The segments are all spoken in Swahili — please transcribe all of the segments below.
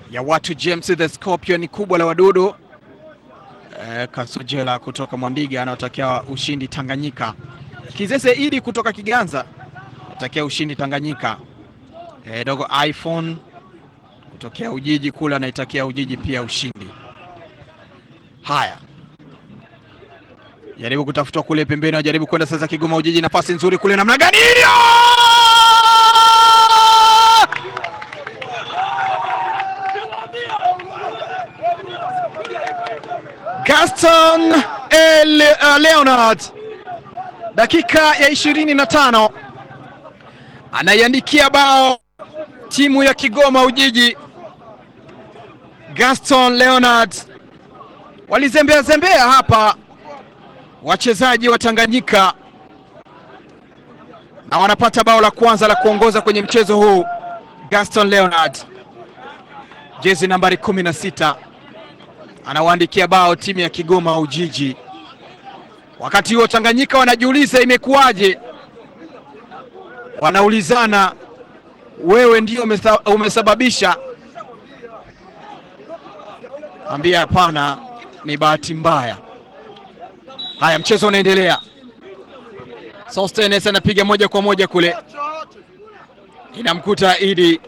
ya watu James the Scorpion kubwa la wadudu. Kasojela kutoka Mwandiga anatakia ushindi Tanganyika. Kizese Idi kutoka Kiganza anatakia ushindi Tanganyika. Dogo iPhone kutokea Ujiji kula anaitakia Ujiji pia ushindi. Haya, jaribu kutafutwa kule pembeni, wajaribu kwenda sasa Kigoma Ujiji, nafasi nzuri kule, namna gani hiyo! Gaston Leonard dakika ya 25 anaiandikia bao timu ya Kigoma Ujiji. Gaston Leonard, walizembea hapa wachezaji wa Tanganyika na wanapata bao la kwanza la kuongoza kwenye mchezo huu. Gaston Leonard, jezi nambari 16, anawaandikia bao timu ya Kigoma Ujiji. Wakati huo Tanganyika wanajiuliza imekuwaje, wanaulizana wewe ndio umesababisha. Ambia hapana, ni bahati mbaya. Haya, mchezo unaendelea. Sostenes anapiga moja kwa moja kule, inamkuta Idi.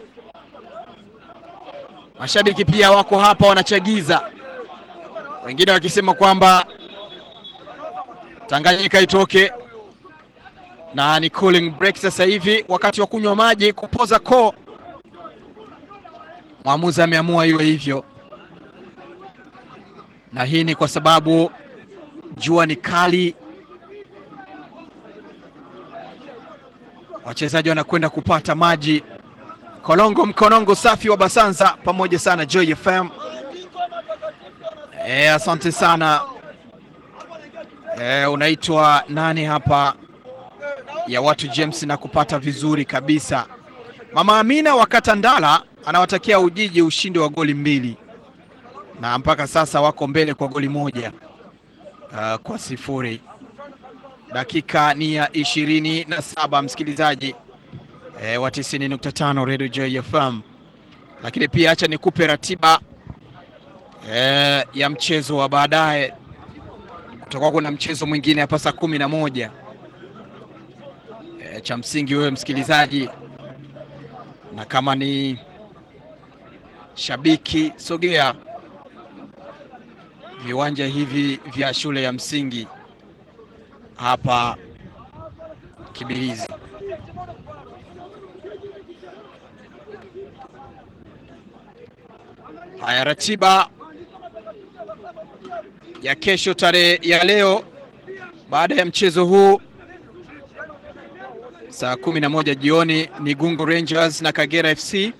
Mashabiki pia wako hapa wanachagiza, wengine wakisema kwamba Tanganyika itoke na ni cooling break sasa hivi, wakati wa kunywa maji, kupoza koo. Mwamuzi ameamua iwe hivyo, na hii ni kwa sababu jua ni kali, wachezaji wanakwenda kupata maji. Kolongo Mkonongo safi wa Basanza, pamoja sana Joy FM. Asante sana. Unaitwa nani hapa ya watu James na kupata vizuri kabisa. Mama Amina wa Katandala anawatakia Ujiji ushindi wa goli 2, na mpaka sasa wako mbele kwa goli 1 kwa 0. Dakika ni ya 27, msikilizaji wa 90.5 Radio Joy FM. Lakini pia acha nikupe ratiba ya mchezo wa baadaye. Kutakuwa kuna mchezo mwingine hapa saa 11. Cha msingi wewe msikilizaji, na kama ni shabiki, sogea viwanja hivi vya shule ya msingi hapa Kibirizi. Haya, ratiba ya kesho, tarehe ya leo, baada ya mchezo huu saa 11 jioni ni Gungu Rangers na Kagera FC.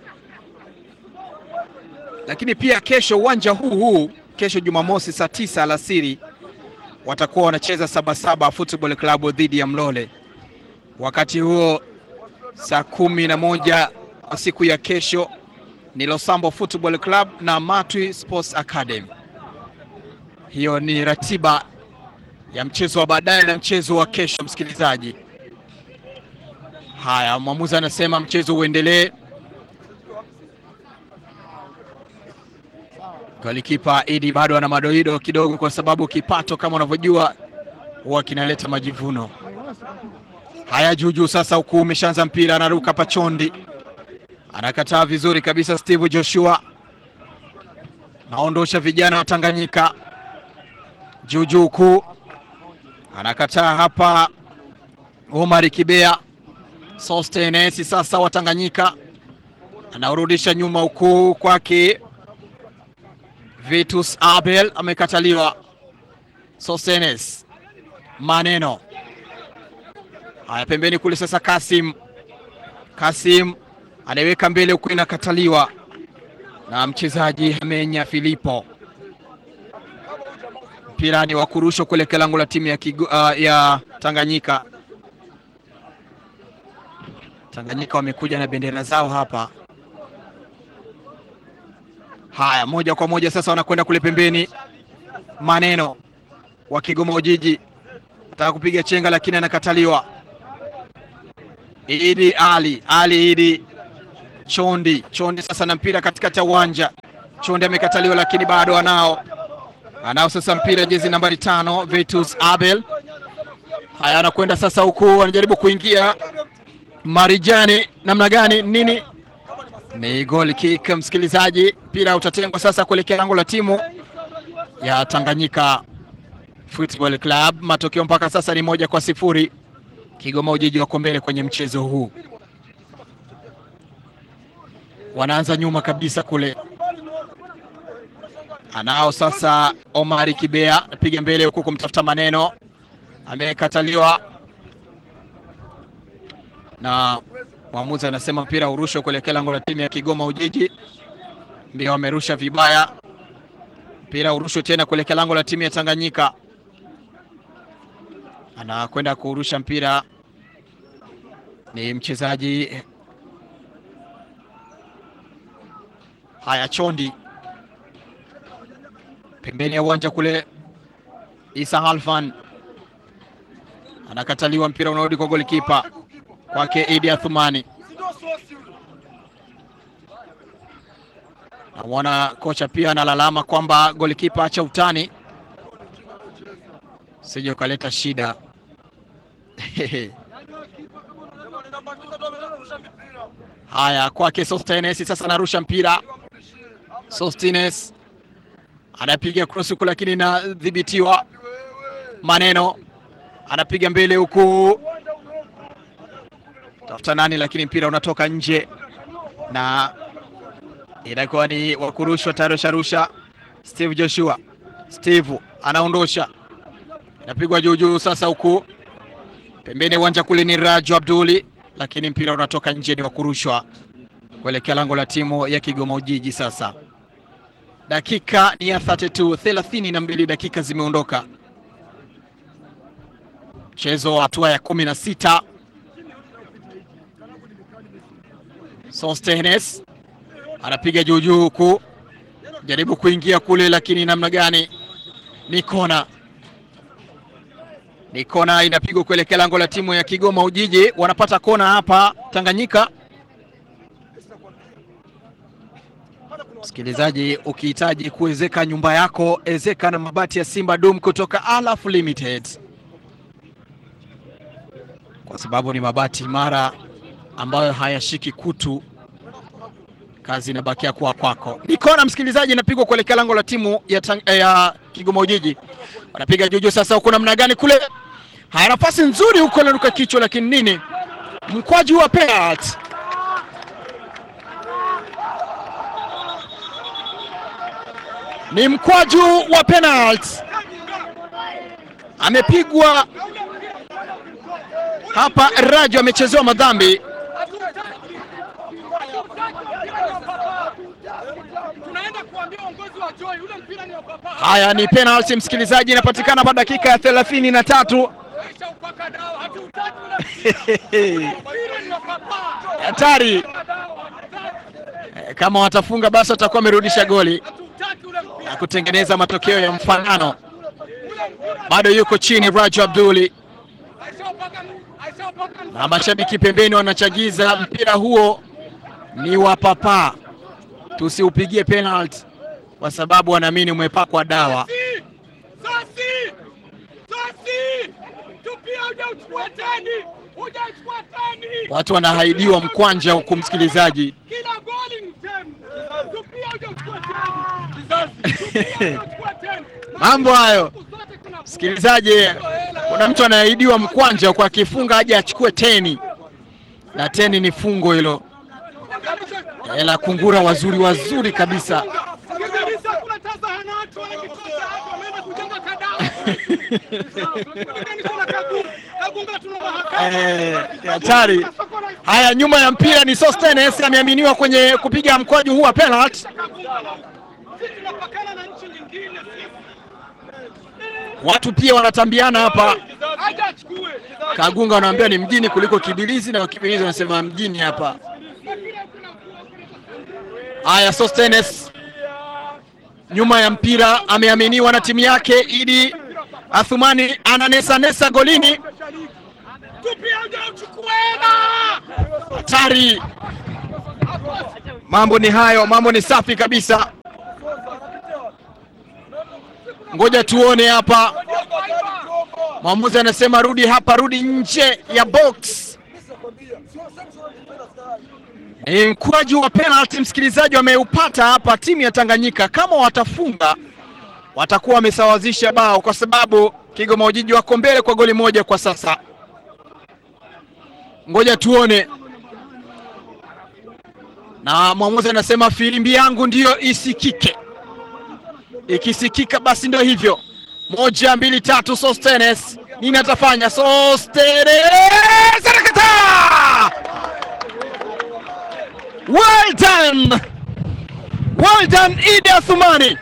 Lakini pia kesho uwanja huu kesho Jumamosi saa 9 alasiri watakuwa wanacheza Sabasaba Football Club dhidi ya Mlole. Wakati huo saa 11 siku ya kesho ni Losambo Football Club na Matwi Sports Academy. Hiyo ni ratiba ya mchezo wa baadaye na mchezo wa kesho, msikilizaji. Haya, mwamuzi anasema mchezo uendelee. Golikipa Idi bado ana madoido kidogo, kwa sababu kipato kama unavyojua huwa kinaleta majivuno. Haya, Juju sasa huku umeshaanza mpira, anaruka Pachondi, anakataa vizuri kabisa. Steve Joshua naondosha vijana wa Tanganyika. Juju huku anakataa hapa. Omar Kibea. Sostenes sasa wa Tanganyika anaurudisha nyuma huku kwake Vitus Abel, amekataliwa. Sostenes Maneno. Haya, pembeni kule sasa Kasim anaweka mbele huku, inakataliwa na mchezaji Hamenya Filipo. Mpira ni wa kurusha kule lango la timu ya Tanganyika. Tanganyika wamekuja na bendera zao hapa. Haya, moja kwa moja sasa wanakwenda kule pembeni. Maneno wa Kigoma Ujiji anataka kupiga chenga, lakini anakataliwa. Idi Idi Chondi sasa na mpira katikati ya uwanja. Chonde amekataliwa, lakini bado anao sasa mpira, jezi nambari 5 Vitus Abel. Haya, anakwenda sasa huku, anajaribu kuingia Marijani, namna gani nini? Ni goal kick msikilizaji. Mpira utatengwa sasa kuelekea lango la timu ya Tanganyika Football Club. Matokeo mpaka sasa ni 1-0. Kigoma Ujiji wako mbele kwenye mchezo huu. Wanaanza nyuma kabisa kule. Anao sasa Omari Kibea, piga mbele huku kumtafuta Maneno. Amekataliwa na mwamuzi, anasema mpira urushwe kuelekea lango la timu ya Kigoma Ujiji. Ndio wamerusha vibaya. Mpira urushwe tena kuelekea lango la timu ya Tanganyika. Anakwenda kurusha mpira ni mchezaji haya Chondi, pembeni ya uwanja kule. Isa Halfan anakataliwa, mpira unarudi kwa golikipa kwake Idi Athumani. Namuona kocha pia analalama kwamba golikipa acha utani, sije ukaleta shida. Haya, kwake Sostenes sasa anarusha mpira. Sostenes anapiga cross huko, lakini inadhibitiwa. Maneno anapiga mbele huku, tafuta nani, lakini mpira unatoka nje na inakuwa ni wakurushwa. Tayari sharusha Steve Joshua. Steve anaondosha, inapigwa juu sasa huku pembeni uwanja kule ni Raju Abduli, lakini mpira unatoka nje, ni wakurushwa kuelekea lango la timu ya Kigoma Ujiji. Sasa dakika ni ya 32 dakika zimeondoka. Mchezo hatua ya 16. Sostenes anapiga juu huku, jaribu kuingia kule, lakini namna gani? Ni kona inapigwa kuelekea lango la timu ya Kigoma Ujiji. Wanapata kona hapa Tanganyika. Msikilizaji, ukihitaji kuwezeka nyumba yako, ezeka na mabati ya Simba Dum kutoka Alaf Limited, kwa sababu ni mabati imara ambayo hayashiki kutu. Kazi inabakia kuwa kwako. Ni kona msikilizaji, inapigwa kuelekea lango la timu ya Kigoma Ujiji. Wanapiga juu sasa huko, namna gani kule? Haya, nafasi nzuri huko, anaruka kichwa, lakini nini? Mkwaju wa penalty. Ni mkwaju wa penalty amepigwa hapa. Raju amechezewa madhambi. Haya, ni penalty msikilizaji, inapatikana baada dakika ya 33. Hatari. Kama watafunga basi watakuwa wamerudisha goli na kutengeneza matokeo ya mfanano. Bado yuko chini Raju Abduli na mashabiki pembeni wanachagiza mpira huo ni wa Papa, tusiupigie penalty kwa sababu wanaamini umepakwa dawa. Watu wanahaidiwa mkwanja huku msikilizaji. Mambo hayo msikilizaji, kuna mtu anahaidiwa mkwanja kwa kifunga aje achukue 10, na 10 ni fungo hilo. La kungura wazuri kabisa. Hatari. Haya, nyuma ya mpira ni Sostenes, ameaminiwa kwenye kupiga mkwaju huu wa penalty. Watu pia wanatambiana hapa. Kagunga wanaambia ni mjini kuliko Kibilizi, na Kibilizi wanasema mjini hapa. Haya, Sostenes nyuma ya mpira ameaminiwa na timu yake. Idi Athumani ananesa golini. Hatari. Mambo ni hayo, mambo ni safi kabisa. Ngoja tuone hapa. Mwamuzi anasema rudi hapa, rudi nje ya box. Ni mkwaju wa penalty msikilizaji wameupata hapa timu ya Tanganyika. Kama watafunga watakuwa wamesawazisha bao, kwa sababu Kigoma Ujiji wako mbele kwa goli moja kwa sasa. Ngoja tuone. Na mwamuzi anasema filimbi yangu ndiyo isikike. Ikisikika basi ndio hivyo. 1 2 3 Sostenes. Nini atafanya? Sostenes! Sarakata! Well done! Well done Idi Athumani.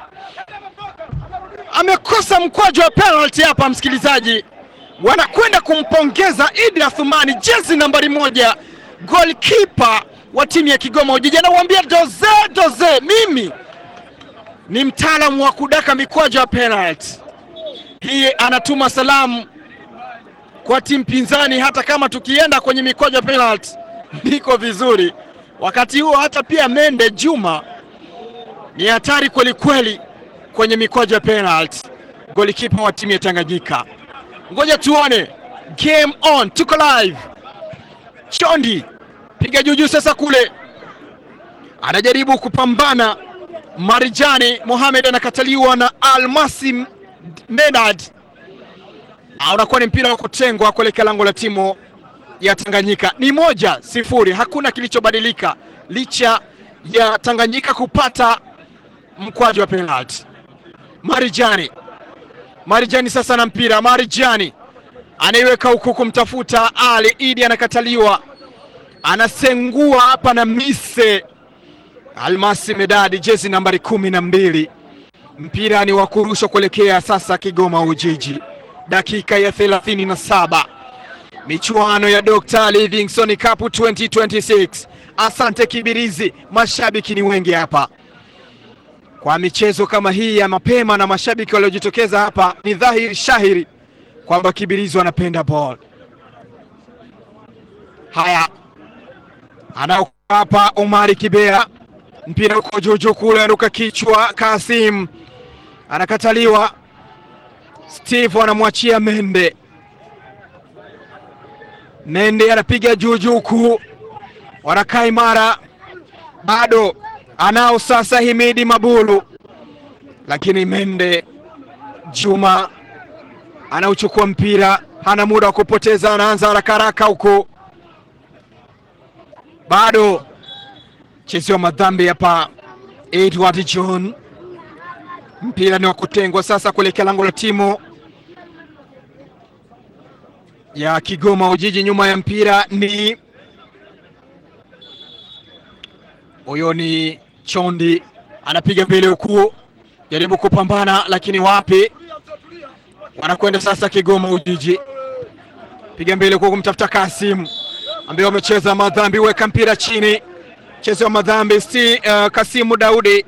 Amekosa mkwaju wa penalty hapa msikilizaji. Wanakwenda kumpongeza Idi Athumani, jezi nambari 1, goalkeeper wa timu ya Kigoma Ujiji. Anawaambia Jose, mimi ni mtaalamu wa kudaka mikwaju ya penalty. Hii anatuma salamu kwa timu pinzani, hata kama tukienda kwenye mikwaju ya penalty niko vizuri. Wakati huo hata pia Mende Juma ni hatari kweli kweli kwenye mikwaju ya penalty, goalkeeper wa timu ya Tanganyika. Ngoja tuone. Game on, tuko live. Chondi piga juju sasa kule, anajaribu kupambana. Marijani Mohamed anakataliwa na Almasi Medad. Unakuwa ni mpira wa kutengwa kuelekea lango la timu ya Tanganyika. Ni 1-0, hakuna kilichobadilika licha ya Tanganyika kupata mkwaju wa penalty. Marijani sasa na mpira. Marijani anaiweka huku kumtafuta Ali Idi, anakataliwa. Anasengua hapa na mise Almasi Medadi, jezi nambari 12. Mpira ni wa kurushwa kuelekea sasa Kigoma Ujiji. Dakika ya 37. Michuano ya Dr. Livingstone Cup 2026. Asante Kibirizi, mashabiki ni wengi hapa. Kwa michezo kama hii ya mapema na mashabiki waliojitokeza hapa, ni dhahiri shahiri kwamba Kibirizi wanapenda ball. Haya, anao hapa Omari Kibera, mpira uko jojo kule, aruka kichwa. Kasim anakataliwa. Steve anamwachia Mende. Mende anapiga jujuku, wanakaa imara. Bado anao sasa Himidi Mabulu, lakini Mende Juma anauchukua mpira, hana muda wa kupoteza, anaanza haraka huko. Bado chezewa madhambi hapa Edward John. Mpira ni wa kutengwa sasa kuelekea lango la timu ya Kigoma Ujiji. Nyuma ya mpira ni huyo, ni Chondi anapiga mbele huku, jaribu kupambana lakini wapi. Wanakwenda sasa Kigoma Ujiji, piga mbele huku kumtafuta Kasim ambaye wamecheza madhambi. Weka mpira chini, chezewa madhambi Kasimu Daudi.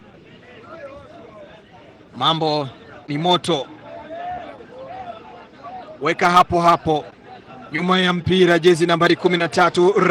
Mambo ni moto, weka hapo. Nyuma ya mpira jezi nambari 13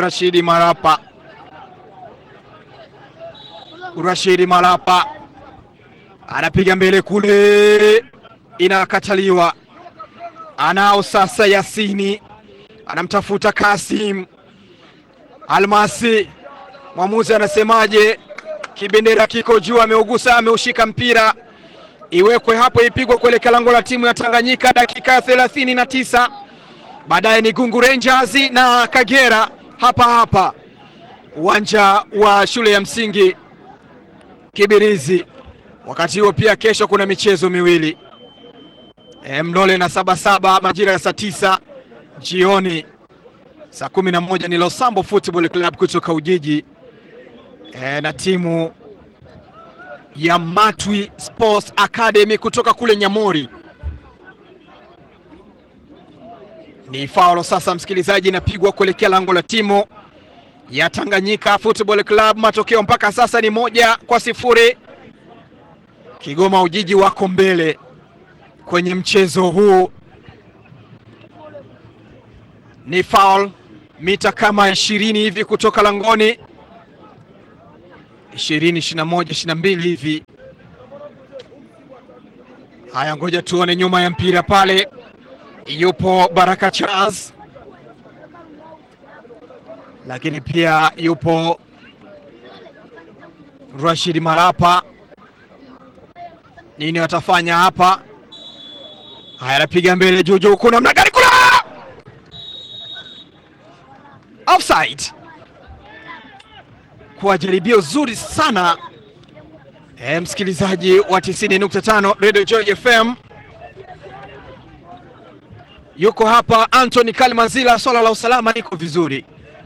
Rashidi Malapa anapiga mbele kule, inakataliwa. Anao sasa Yasini, anamtafuta Kasim. Almasi, mwamuzi anasemaje? Kibendera kiko juu, ameugusa, ameushika mpira. Iwekwe hapo, ipigwe kuelekea lango la timu ya Tanganyika. Dakika 39. Baadaye ni Gungu Rangers na Kagera hapa uwanja wa shule ya msingi Kibirizi. Wakati huo pia kesho kuna michezo miwili, Mlole na Sabasaba majira ya saa 9 jioni. Saa 11 ni Losambo Football Club kutoka Ujiji na timu ya Matwi Sports Academy kutoka kule Nyamori. Ni faulo sasa msikilizaji, inapigwa kuelekea lango la timu ya Tanganyika Football Club. Matokeo mpaka sasa ni 1-0. Kigoma Ujiji wako mbele kwenye mchezo huu. Ni foul mita kama 20 hivi kutoka langoni, 20, 21, 22 hivi. Haya, ngoja tuone nyuma ya mpira pale. Yupo Baraka Charles, lakini pia yupo Rashid Marapa. Nini watafanya hapa? Haya, anapiga mbele Juju huko, namna gani? Kula offside, kwa jaribio zuri sana msikilizaji wa 90.5 Radio Joy FM. Yuko hapa Anthony Kalimanzila, swala la usalama liko vizuri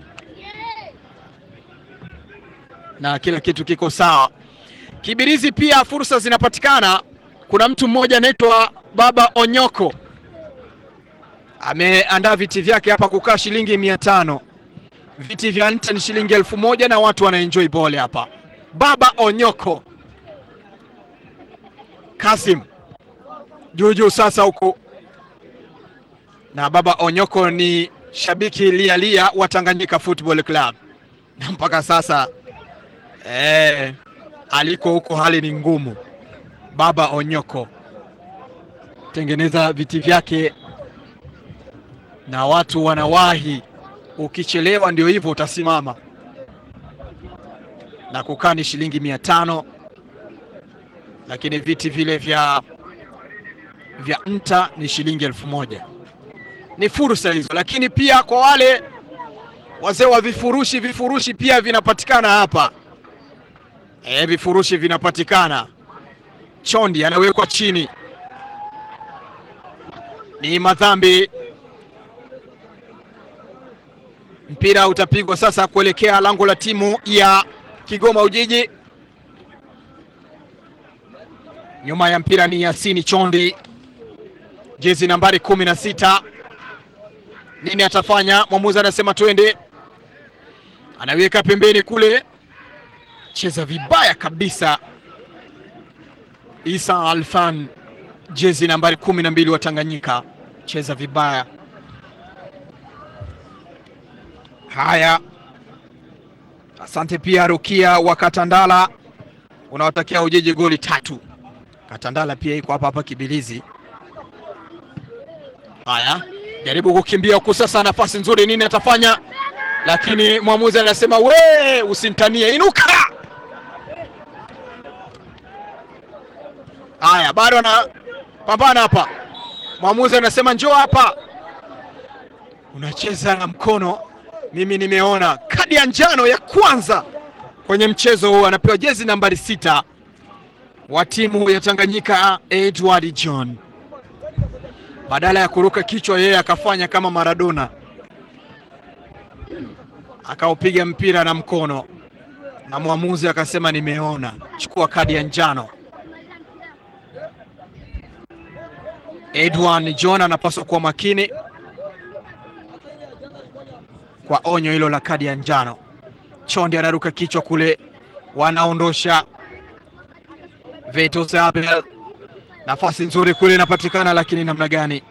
na kila kitu kiko sawa. Kibirizi pia fursa zinapatikana. Kuna mtu mmoja anaitwa Baba Onyoko, ameandaa viti vyake hapa kukaa shilingi 500. Viti vya nta ni shilingi 1000 na watu wanaenjoy ball hapa. Baba Onyoko. Kasim Juju sasa huko, na Baba Onyoko ni shabiki lialia wa Tanganyika Football Club, na mpaka sasa aliko huko hali ni ngumu. Baba Onyoko tengeneza viti vyake na watu wanawahi, ukichelewa ndio hivyo utasimama, na kukaa ni shilingi 500, lakini viti vile vya nta ni shilingi 1000. Ni fursa hizo, lakini pia kwa wale wazee wa vifurushi pia vinapatikana hapa. Vifurushi vinapatikana. Chondi anawekwa chini, ni madhambi. Mpira utapigwa sasa kuelekea lango la timu ya Kigoma Ujiji. Nyuma ya mpira ni Yasini Chondi, jezi nambari 16. Nini atafanya? Mwamuzi anasema twende, anaweka pembeni kule, cheza vibaya kabisa. Isa Alfan, jezi nambari 12 wa Tanganyika, cheza vibaya. Haya, asante pia Rukia wa Katandala, unawatakia Ujiji goli 3. Katandala pia iko hapa Kibilizi. Haya, jaribu kukimbia huku sasa, nafasi nzuri. Nini atafanya? Lakini mwamuzi anasema we usintanie, inuka. Haya, bado anapambana hapa. Mwamuzi anasema njoo hapa, unacheza na mkono. Mimi nimeona kadi ya njano ya kwanza kwenye mchezo huu, anapewa jezi nambari 6 wa timu ya Tanganyika, Edward John. Badala ya kuruka kichwa, yeye akafanya kama Maradona, akaupiga mpira na mkono, na mwamuzi akasema nimeona, chukua kadi ya njano. Edward John anapaswa kuwa makini kwa onyo hilo la kadi ya njano. Chondi anaruka kichwa kule, wanaondosha. Vetos Abel, nafasi nzuri kule inapatikana, lakini namna gani?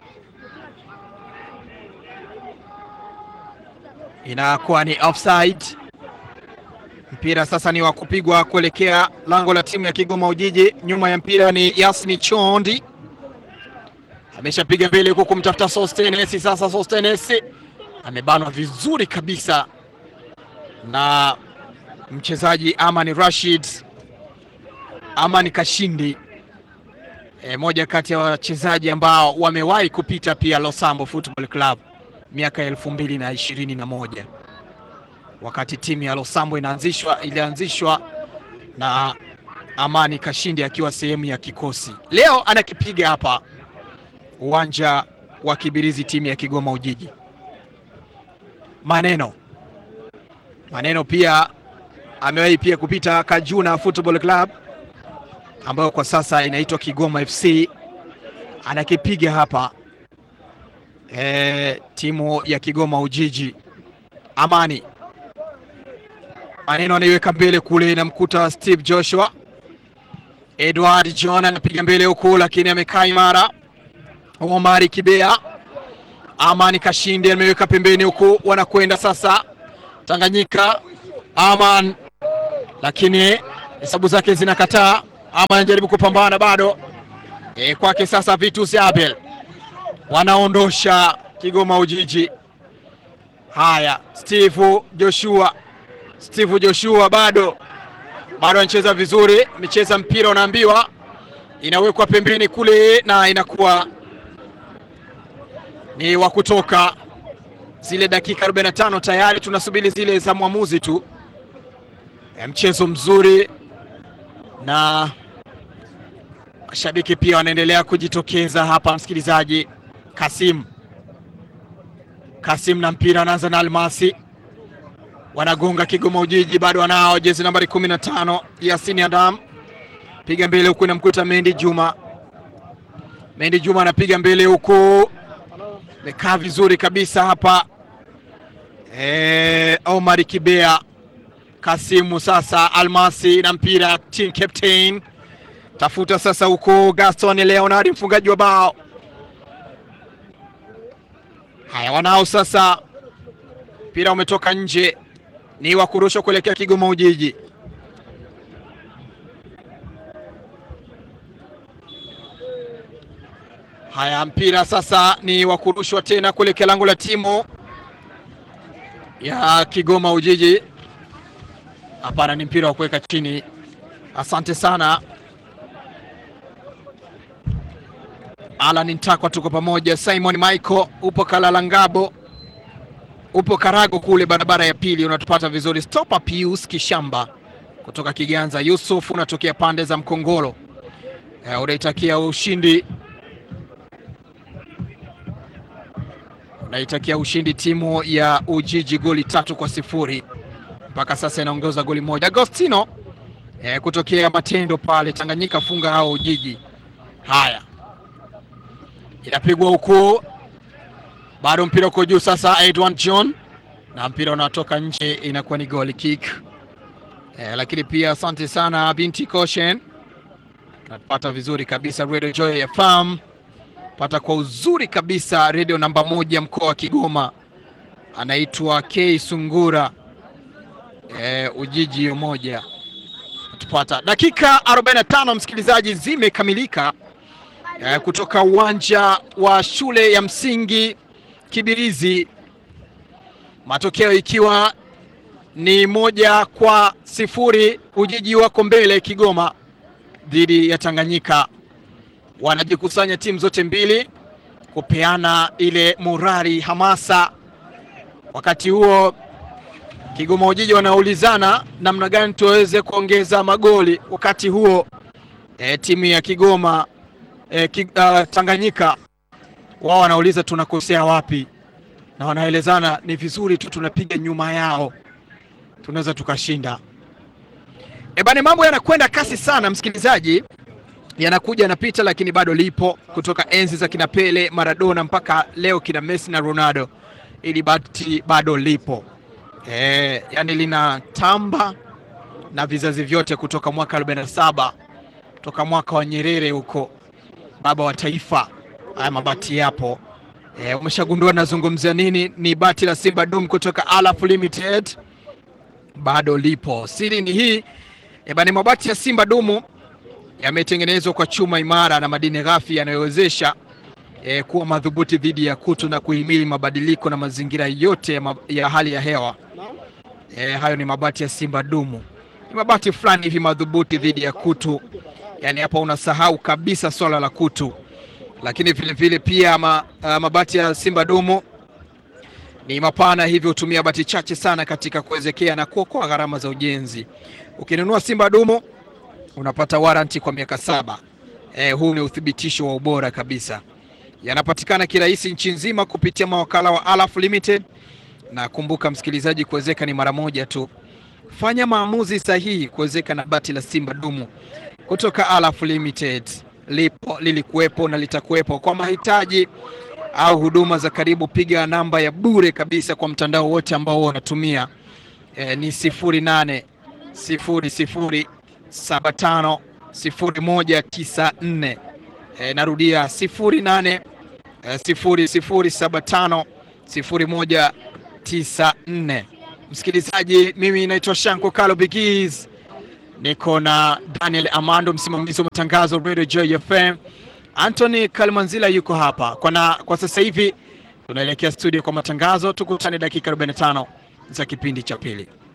Inakuwa ni offside. Mpira sasa ni wa kupigwa kuelekea lango la timu ya Kigoma Ujiji. Nyuma ya mpira ni Yasini Chondi, ameshapiga mbele huko kumtafuta Sostenes. Sasa Sostenes amebanwa vizuri kabisa na mchezaji Amani Rashid, Amani Kashindi, moja kati ya wachezaji ambao wamewahi kupita pia Losambo Football Club miaka 2021 wakati timu ya Losambo ilianzishwa na Amani Kashindi akiwa sehemu ya kikosi. Leo anakipiga hapa uwanja wa Kibirizi, timu ya Kigoma Ujiji. Maneno pia amewahi pia kupita Kajuna Football Club ambayo kwa sasa inaitwa Kigoma FC. Anakipiga hapa timu ya Kigoma Ujiji. Amani, Maneno anaiweka mbele kule, inamkuta Steve Joshua. Edward John anapiga mbele huko, lakini amekaa imara. Omari Kibea, Amani Kashindi ameweka pembeni huko, wanakwenda sasa Tanganyika. Aman, lakini hesabu zake zinakataa. Aman anajaribu kupambana bado. Kwake sasa Vitus Abel, wanaondosha Kigoma Ujiji. Haya, Steve Joshua bado anacheza vizuri, micheza mpira unaambiwa inawekwa pembeni kule na inakuwa ni wa kutoka. Zile dakika 45 tayari tunasubiri zile za mwamuzi tu. Mchezo mzuri na mashabiki pia wanaendelea kujitokeza hapa, msikilizaji. Kasim na mpira anaanza na Almasi, wanagonga Kigoma Ujiji, bado wanao jezi nambari 15 Yasin Adam, piga mbele huku inamkuta Mendi Juma anapiga mbele huku, mekaa vizuri kabisa hapa. Omar Kibea, Kasimu sasa, Almasi na mpira, team captain tafuta sasa huko Gaston Leonard, mfungaji wa bao. Haya, wanao sasa, mpira umetoka nje, ni wa kurusha kuelekea Kigoma Ujiji. Haya, mpira sasa ni wa kurushwa tena kuelekea lango la timu ya Kigoma Ujiji. Hapana, ni mpira wa kuweka chini. Asante sana Alan Ntakwa, tuko pamoja. Simon Michael, upo Kalalangabo, upo Karago kule barabara ya pili, unatupata vizuri. Stopa Pius Kishamba kutoka Kiganza. Yusuf unatokea pande za Mkongolo, unaitakia ushindi timu ya Ujiji goli 3-0. Mpaka sasa inaongeza goli moja. Agostino kutokea Matendo pale Tanganyika, funga hao Ujiji. Haya, inapigwa huku, bado mpira uko juu sasa. Edwin John na mpira unatoka nje, inakuwa ni goal kick. Lakini pia asante sana Binti Koshen, napata vizuri kabisa. Radio Joy FM pata kwa uzuri kabisa, radio namba 1 mkoa wa Kigoma, anaitwa K Sungura. Ujiji moja tupata. Dakika 45 msikilizaji zimekamilika kutoka uwanja wa shule ya msingi Kibirizi, matokeo ikiwa ni 1-0. Ujiji wako mbele Kigoma dhidi ya Tanganyika. Wanajikusanya timu zote mbili kupeana ile morali, hamasa. Wakati huo Kigoma Ujiji wanaulizana namna gani tuweze kuongeza magoli. Wakati huo timu ya Kigoma Tanganyika wao wanauliza tunakosea wapi, na wanaelezana ni vizuri tu tunapiga nyuma yao, tunaweza tukashinda. Bani, mambo yanakwenda kasi sana msikilizaji, yanakuja yanapita, lakini bado lipo kutoka enzi za kina Pele, Maradona mpaka leo kina Messi na Ronaldo, ili bado lipo. Yani linatamba na vizazi vyote kutoka mwaka 47, kutoka mwaka wa Nyerere huko, baba wa taifa. Haya mabati yapo. Umeshagundua nazungumzia nini? Ni bati la Simba Dum kutoka Alaf Limited, bado lipo. Siri ni hii, bani, mabati ya Simba Dum yametengenezwa kwa chuma imara na madini ghafi yanayowezesha kuwa madhubuti dhidi ya kutu na kuhimili mabadiliko na mazingira yote ya hali ya hewa. Hayo ni mabati ya Simba Dum. Ni mabati fulani hivi madhubuti dhidi ya kutu, yani hapa unasahau kabisa swala la kutu. Lakini vile vile pia mabati ya Simba Dum ni mapana, hivyo hutumia bati chache sana katika kuwezekea na kuokoa gharama za ujenzi. Ukinunua Simba Dum unapata warranty kwa miaka 7. Huu ni uthibitisho wa ubora kabisa. Yanapatikana kirahisi nchi nzima kupitia mawakala wa Alaf Limited. Na kumbuka msikilizaji, kuwezeka ni mara moja tu. Fanya maamuzi sahihi kuwezeka na bati la Simba Dum kutoka Alaf Limited. Lipo, lilikuwepo na litakuwepo. Kwa mahitaji au huduma za karibu, piga namba ya bure kabisa kwa mtandao wote ambao wanatumia. Ni 0800750194. Narudia 0800750194. Msikilizaji, mimi naitwa Shanko Kalo Bigiz, niko na Daniel Amando, msimamizi wa matangazo Radio Joy FM. Anthony Kalmanzila yuko hapa kwa sasa hivi. Tunaelekea studio kwa matangazo, tukutane dakika 45 za kipindi cha pili.